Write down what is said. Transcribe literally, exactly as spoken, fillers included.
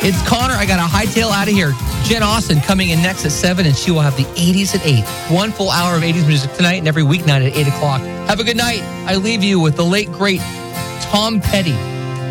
It's Connor. I got a hightail out of here. Jen Austen coming in next at seven, and she will have the eighties at eight. One full hour of eighties music tonight and every weeknight at eight o'clock. Have a good night. I leave you with the late, great Tom Petty.